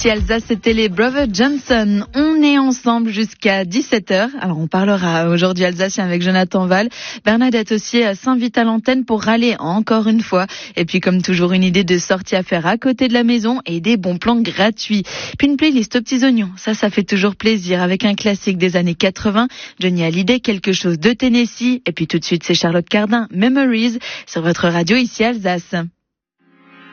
Ici Alsace, c'était les Brother Johnson. On est ensemble jusqu'à 17h. Alors on parlera aujourd'hui alsacien avec Jonathan Val. Bernadette aussi s'invite à l'antenne pour râler encore une fois. Et puis comme toujours, une idée de sortie à faire à côté de la maison et des bons plans gratuits. Puis une playlist aux petits oignons. Ça fait toujours plaisir avec un classique des années 80. Johnny Hallyday, quelque chose de Tennessee. Et puis tout de suite, c'est Charlotte Cardin, Memories, sur votre radio ici Alsace.